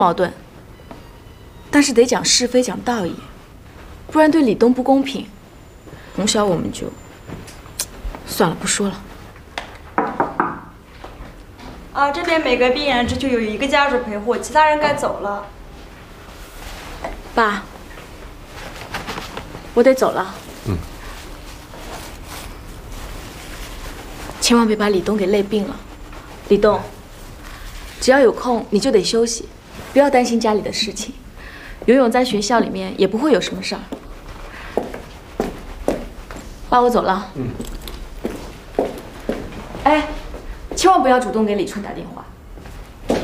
矛盾，但是得讲是非，讲道义，不然对李东不公平。从小我们就算了，不说了。 啊，这边每个病人只许有1个家属陪护，其他人该走了。 爸，我得走了。千万别把李东给累病了。李东，只要有空你就得休息，不要担心家里的事情。游泳在学校里面也不会有什么事儿。爸，我走了。哎，千万不要主动给李春打电话。